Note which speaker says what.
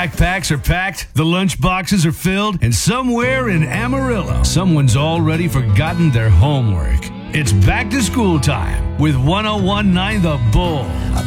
Speaker 1: backpacks are packed, the lunch boxes are filled, and somewhere in Amarillo, someone's already forgotten their homework. It's back to school time with 1019 The Bull.